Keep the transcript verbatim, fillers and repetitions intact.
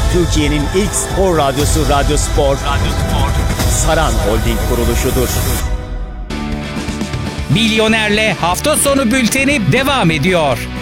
Türkiye'nin ilk spor radyosu Radyo Spor, Radyo Spor. Saran Holding kuruluşudur. Milyoner'le hafta sonu bülteni devam ediyor.